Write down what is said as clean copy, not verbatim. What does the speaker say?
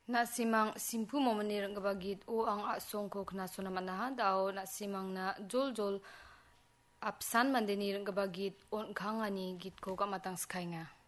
Na simang simpu momani rangba git o ang asong ko kna sona manaha dao na simang na jol apsan mandeni rangba git on khangani git ko ka matang skai nga.